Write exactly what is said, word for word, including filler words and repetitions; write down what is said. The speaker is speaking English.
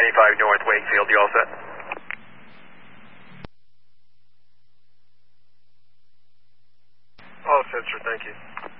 seventy-five North Wakefield, you all set? All set, sir, thank you.